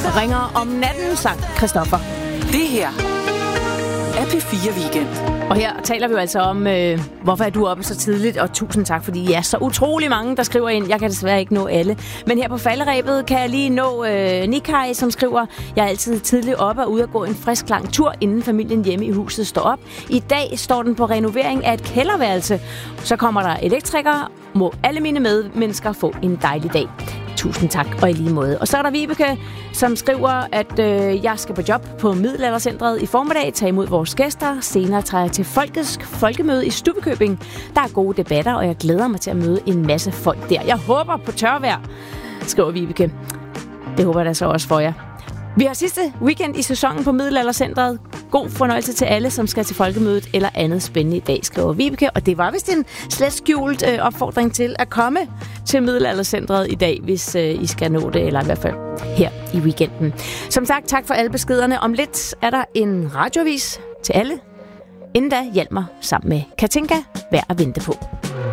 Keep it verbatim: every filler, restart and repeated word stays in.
ringer om natten, sang Christoffer. Det her er P fire Weekend. Og her taler vi jo altså om, øh, hvorfor er du oppe så tidligt, og tusind tak, fordi I er så utrolig mange, der skriver ind. Jeg kan desværre ikke nå alle. Men her på falderebet kan jeg lige nå øh, Nikai, som skriver, jeg er altid tidligt oppe og ude at gå en frisk lang tur, inden familien hjemme i huset står op. I dag står den på renovering af et kælderværelse. Så kommer der elektrikere. Må alle mine medmennesker få en dejlig dag. Tusind tak, og i lige måde. Og så er der Vibeke, som skriver, at øh, jeg skal på job på Middelaldercentret i formiddag, tage imod vores gæster. Senere tager jeg til Folkesk Folkemøde i Stubbekøbing. Der er gode debatter, og jeg glæder mig til at møde en masse folk der. Jeg håber på tørvejr, skriver Vibeke. Det håber jeg da så også for jer. Vi har sidste weekend i sæsonen på Middelaldercentret. God fornøjelse til alle, som skal til folkemødet eller andet spændende i dag, skriver Vibeke. Og det var vist en slet skjult øh, opfordring til at komme til Middelaldercentret i dag, hvis øh, I skal nå det, eller i hvert fald her i weekenden. Som sagt, tak for alle beskederne. Om lidt er der en radioavis til alle. Inden da, Hjalmar sammen med Katinka, værd at vente på.